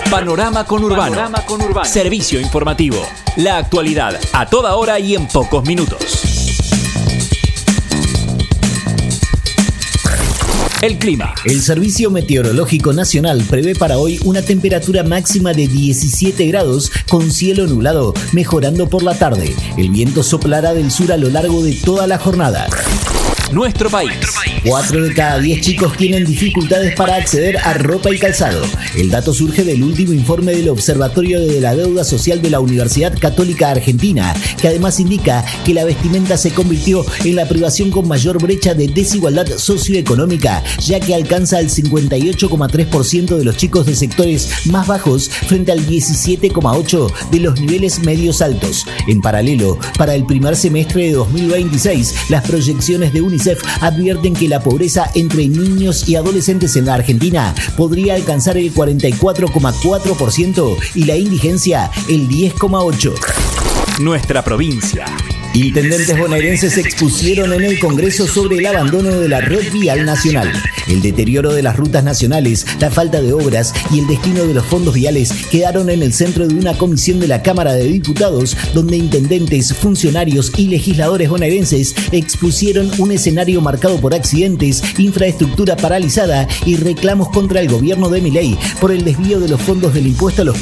Panorama Conurbano. Servicio informativo. La actualidad a toda hora y en pocos minutos. El clima. El Servicio Meteorológico Nacional prevé para hoy una temperatura máxima de 17 grados con cielo nublado, mejorando por la tarde. El viento soplará del sur a lo largo de toda la jornada. Nuestro país. 4 de cada 10 chicos tienen dificultades para acceder a ropa y calzado. El dato surge del último informe del Observatorio de la Deuda Social de la Universidad Católica Argentina, que además indica que la vestimenta se convirtió en la privación con mayor brecha de desigualdad socioeconómica, ya que alcanza el 58,3% de los chicos de sectores más bajos frente al 17,8% de los niveles medios altos. En paralelo, para el primer semestre de 2026, las proyecciones de UNICEF advierten que la pobreza entre niños y adolescentes en la Argentina podría alcanzar el 44,4% y la indigencia el 10,8%. Nuestra provincia. Intendentes bonaerenses se expusieron en el Congreso sobre el abandono de la red vial nacional. El deterioro de las rutas nacionales, la falta de obras y el destino de los fondos viales quedaron en el centro de una comisión de la Cámara de Diputados, donde intendentes, funcionarios y legisladores bonaerenses expusieron un escenario marcado por accidentes, infraestructura paralizada y reclamos contra el gobierno de Milei por el desvío de los fondos del impuesto a los